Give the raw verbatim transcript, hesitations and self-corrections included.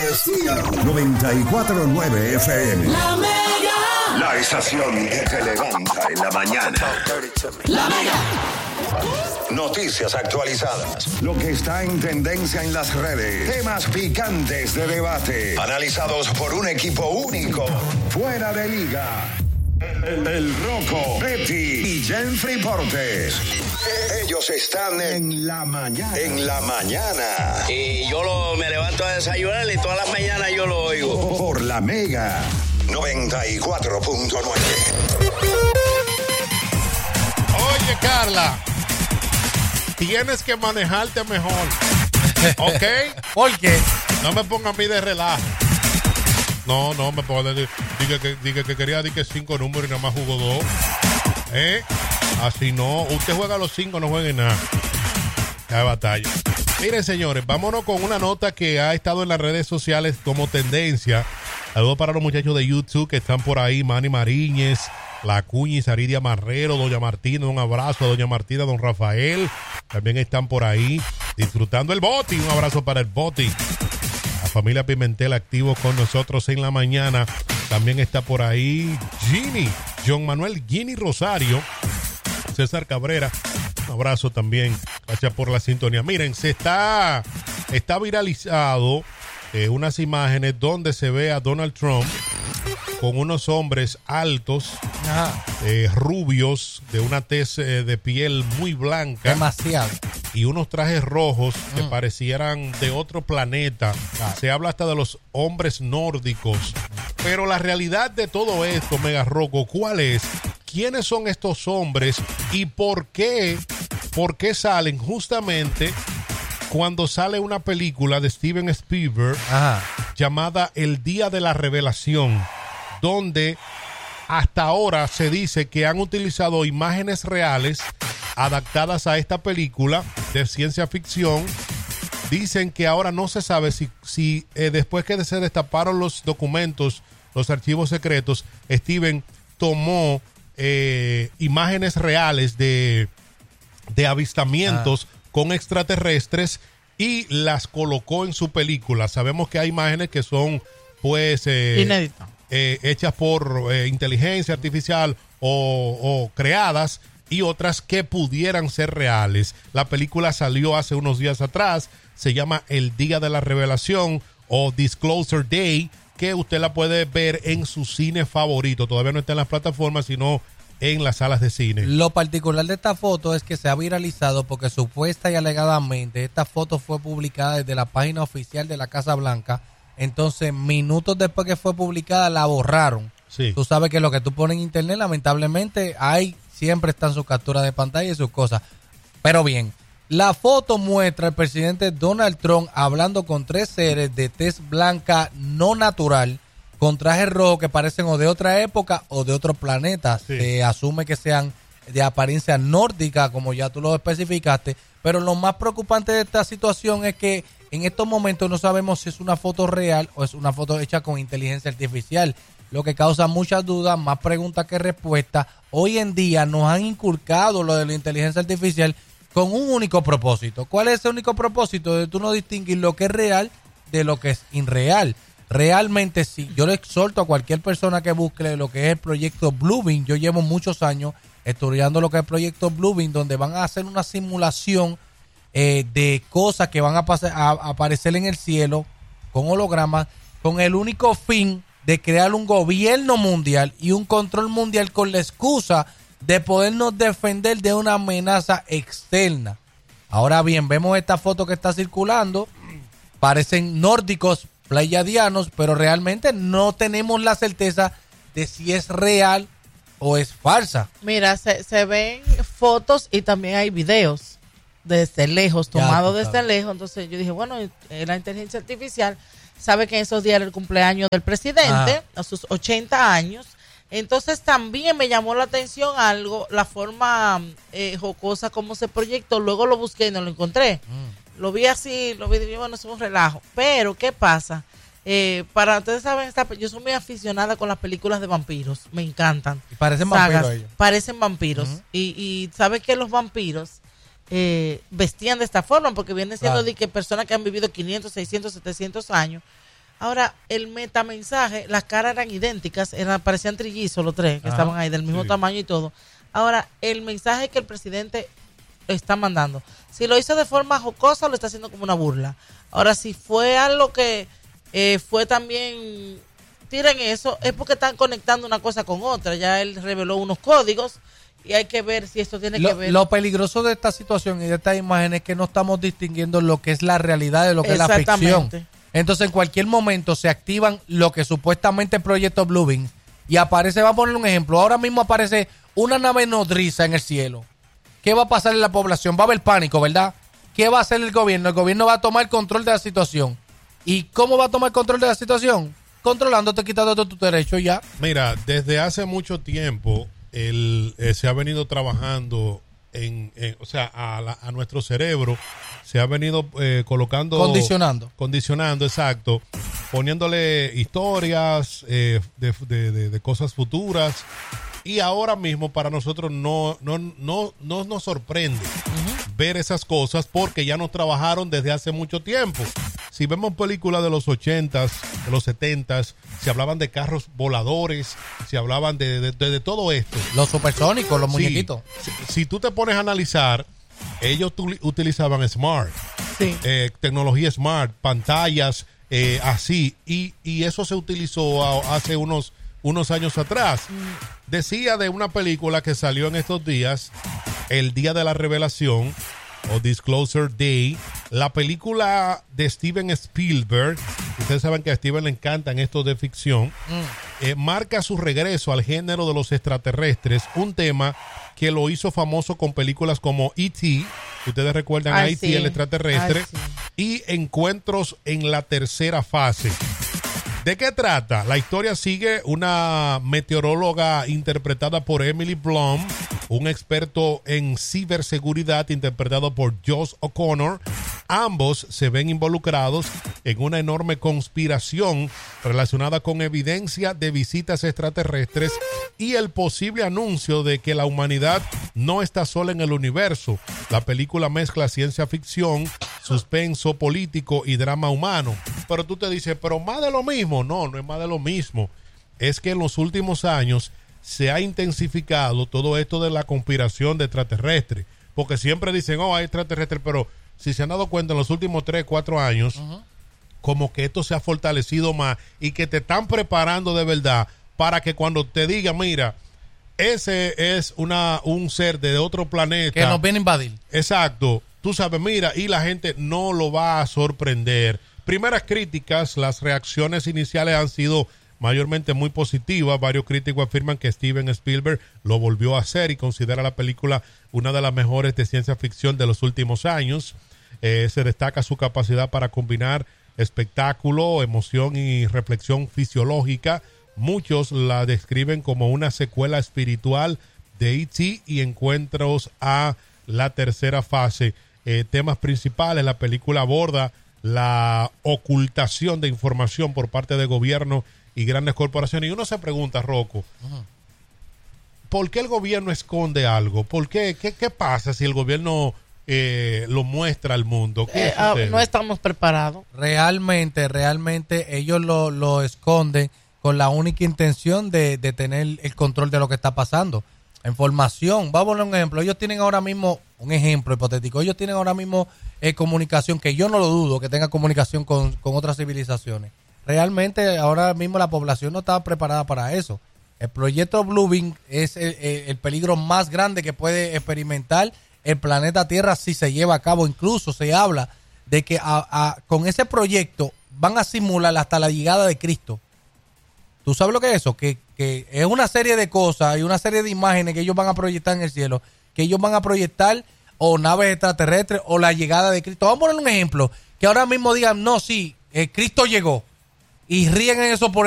Estación noventa y cuatro punto nueve F M. La Mega. La estación que te levanta en la mañana. La Mega. Noticias actualizadas. Lo que está en tendencia en las redes. Temas picantes de debate. Analizados por un equipo único. Fuera de liga. El, el Rocco, Betty y Jenfrey Portes. Ellos están en la mañana. En la mañana. Y yo lo, me levanto a desayunar y todas las mañanas yo lo oigo. Por la Mega noventa y cuatro punto nueve. Oye, Carla, tienes que manejarte mejor. ¿Ok? ¿Por qué? No me ponga a mí de relajo. No, no me puedo decir. Diga que, diga que quería decir que cinco números y nada más jugó dos. ¿Eh? Así no. Usted juega los cinco, no juegue nada. Ya batalla. Miren, señores, vámonos con una nota que ha estado en las redes sociales como tendencia. Saludos para los muchachos de YouTube que están por ahí. Manny Mariñez, La Cuñiz, Aridia Marrero, Doña Martina. Un abrazo a Doña Martina, Don Rafael. También están por ahí disfrutando el Boti. Un abrazo para el Boti. Familia Pimentel activo con nosotros en la mañana. También está por ahí Ginny, John Manuel Ginny Rosario, César Cabrera. Un abrazo también. Gracias por la sintonía. Miren, se está, está viralizado eh, unas imágenes donde se ve a Donald Trump con unos hombres altos, eh, rubios, de una tez eh, de piel muy blanca. Demasiado. Y unos trajes rojos que Mm. parecieran de otro planeta. Claro. Se habla hasta de los hombres nórdicos. Pero la realidad de todo esto, Mega Rocco, ¿cuál es? ¿Quiénes son estos hombres y por qué, por qué salen justamente cuando sale una película de Steven Spielberg Ajá. llamada El Día de la Revelación, donde hasta ahora se dice que han utilizado imágenes reales adaptadas a esta película de ciencia ficción? Dicen que ahora no se sabe si, si eh, después que se destaparon los documentos, los archivos secretos, Steven tomó eh, imágenes reales de, de avistamientos ah. con extraterrestres y las colocó en su película. Sabemos que hay imágenes que son pues eh, inéditas, eh, hechas por eh, inteligencia artificial o, o creadas, y otras que pudieran ser reales. La película salió hace unos días atrás, se llama El Día de la Revelación o Disclosure Day, que usted la puede ver en su cine favorito. Todavía no está en las plataformas, sino en las salas de cine. Lo particular de esta foto es que se ha viralizado porque supuesta y alegadamente esta foto fue publicada desde la página oficial de la Casa Blanca. Entonces, minutos después que fue publicada, la borraron. Sí. Tú sabes que lo que tú pones en internet, lamentablemente, hay siempre están sus capturas de pantalla y sus cosas. Pero bien, la foto muestra al presidente Donald Trump hablando con tres seres de tez blanca no natural, con trajes rojos que parecen o de otra época o de otro planeta. Sí. Se asume que sean de apariencia nórdica, como ya tú lo especificaste. Pero lo más preocupante de esta situación es que en estos momentos no sabemos si es una foto real o es una foto hecha con inteligencia artificial, lo que causa muchas dudas, más preguntas que respuestas. Hoy en día nos han inculcado lo de la inteligencia artificial con un único propósito. ¿Cuál es ese único propósito? De tú no distinguir lo que es real de lo que es irreal. Realmente sí, yo le exhorto a cualquier persona que busque lo que es el proyecto Bluebeam. Yo llevo muchos años estudiando lo que es el proyecto Bluebeam, donde van a hacer una simulación eh, de cosas que van a, pasar, a, a aparecer en el cielo con hologramas, con el único fin de crear un gobierno mundial y un control mundial con la excusa de podernos defender de una amenaza externa. Ahora bien, vemos esta foto que está circulando, parecen nórdicos, pleiadianos, pero realmente no tenemos la certeza de si es real o es falsa. Mira, se, se ven fotos y también hay videos desde lejos, tomados desde lejos. Entonces yo dije, bueno, eh, la inteligencia artificial sabe que en esos días era el cumpleaños del presidente, ah. a sus ochenta años. Entonces también me llamó la atención algo, la forma eh, jocosa como se proyectó. Luego lo busqué y no lo encontré. Mm. Lo vi así, lo vi y bueno, es un relajo. Pero, ¿qué pasa? Eh, para ustedes saben, yo soy muy aficionada con las películas de vampiros. Me encantan. Y parecen sagas, vampiros ellos. Parecen vampiros. Uh-huh. Y, y ¿sabe que los vampiros eh, vestían de esta forma? Porque viene siendo claro. de que personas que han vivido quinientos, seiscientos, setecientos años. Ahora, el metamensaje, las caras eran idénticas, eran, parecían trillizos los tres, que Ajá, estaban ahí del mismo sí. tamaño y todo. Ahora, el mensaje que el presidente está mandando, si lo hizo de forma jocosa, lo está haciendo como una burla. Ahora, si fue algo que eh, fue también, tiren eso, es porque están conectando una cosa con otra. Ya él reveló unos códigos y hay que ver si esto tiene Lo, que ver. lo peligroso de esta situación y de esta imagen es que no estamos distinguiendo lo que es la realidad de lo que es la ficción. Exactamente. Entonces, en cualquier momento se activan lo que supuestamente es Proyecto Bluebeam y aparece, vamos a poner un ejemplo, ahora mismo aparece una nave nodriza en el cielo. ¿Qué va a pasar en la población? Va a haber pánico, ¿verdad? ¿Qué va a hacer el gobierno? El gobierno va a tomar control de la situación. ¿Y cómo va a tomar control de la situación? Controlándote, quitándote tus derechos ya. Mira, desde hace mucho tiempo el, eh, se ha venido trabajando en, en o sea, a, la, a nuestro cerebro se ha venido eh, colocando... Condicionando. Condicionando, exacto. Poniéndole historias eh, de, de, de, de cosas futuras. Y ahora mismo para nosotros no, no, no, no nos sorprende uh-huh. ver esas cosas porque ya nos trabajaron desde hace mucho tiempo. Si vemos películas de los ochentas, de los setentas, se hablaban de carros voladores, se hablaban de, de, de, de todo esto. Los supersónicos, los sí, muñequitos. Si, si tú te pones a analizar, ellos tu, utilizaban smart, Sí. eh, tecnología smart, pantallas eh, así, y, y eso se utilizó a, hace unos, unos años atrás. Mm. Decía de una película que salió en estos días, el día de la revelación, o Disclosure Day, la película de Steven Spielberg. Ustedes saben que a Steven le encantan estos de ficción. Mm. Eh, marca su regreso al género de los extraterrestres, un tema que lo hizo famoso con películas como E T, ustedes recuerdan a E T, sí. el extraterrestre, Ay, sí. y Encuentros en la tercera fase. ¿De qué trata? La historia sigue una meteoróloga interpretada por Emily Blunt, un experto en ciberseguridad interpretado por Josh O'Connor. Ambos se ven involucrados en una enorme conspiración relacionada con evidencia de visitas extraterrestres y el posible anuncio de que la humanidad no está sola en el universo. La película mezcla ciencia ficción, suspenso político y drama humano. Pero tú te dices, pero más de lo mismo. No, no es más de lo mismo. Es que en los últimos años se ha intensificado todo esto de la conspiración de extraterrestres. Porque siempre dicen, oh, hay extraterrestres, pero si se han dado cuenta en los últimos tres, cuatro años, uh-huh. como que esto se ha fortalecido más y que te están preparando de verdad para que cuando te digan, mira, ese es una un ser de otro planeta. Que nos viene a invadir. Exacto. Tú sabes, mira, y la gente no lo va a sorprender. Primeras críticas, las reacciones iniciales han sido mayormente muy positivas. Varios críticos afirman que Steven Spielberg lo volvió a hacer y considera la película una de las mejores de ciencia ficción de los últimos años. Eh, se destaca su capacidad para combinar espectáculo, emoción y reflexión fisiológica. Muchos la describen como una secuela espiritual de E T y Encuentros a la tercera fase. Eh, temas principales, la película aborda la ocultación de información por parte del gobierno y grandes corporaciones. Y uno se pregunta, Rocco, uh-huh. ¿por qué el gobierno esconde algo? ¿Por qué? ¿Qué, qué pasa si el gobierno eh, lo muestra al mundo? ¿Qué eh, ah, no estamos preparados. Realmente, realmente ellos lo, lo esconden con la única intención de, de tener el control de lo que está pasando. Información, vamos a poner un ejemplo. Ellos tienen ahora mismo, un ejemplo hipotético, ellos tienen ahora mismo eh, comunicación, que yo no lo dudo, que tenga comunicación con, con otras civilizaciones. Realmente ahora mismo la población no está preparada para eso. El proyecto Bluebeam es el, el, el peligro más grande que puede experimentar el planeta Tierra si se lleva a cabo. Incluso se habla de que a, a, con ese proyecto van a simular hasta la llegada de Cristo. ¿Tú sabes lo que es eso? Que, que es una serie de cosas y una serie de imágenes que ellos van a proyectar en el cielo, que ellos van a proyectar o naves extraterrestres o la llegada de Cristo. Vamos a poner un ejemplo, que ahora mismo digan, no, sí, eh, Cristo llegó, y ríen en eso por